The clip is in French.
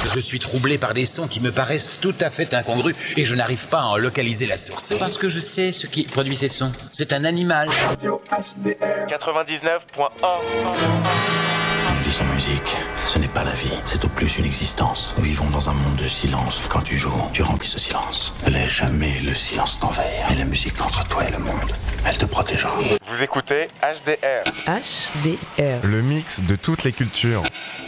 Je suis troublé par des sons qui me paraissent tout à fait incongrus et je n'arrive pas à en localiser la source. Parce que je sais ce qui produit ces sons. C'est un animal. 99.1. On dit sans musique, ce n'est pas la vie, c'est au plus une existence. Nous vivons dans un monde de silence. Quand tu joues, tu remplis ce silence. Ne laisse jamais le silence t'envahir. Et la musique entre toi et le monde, elle te protégera. Vous écoutez HDR. HDR. Le mix de toutes les cultures.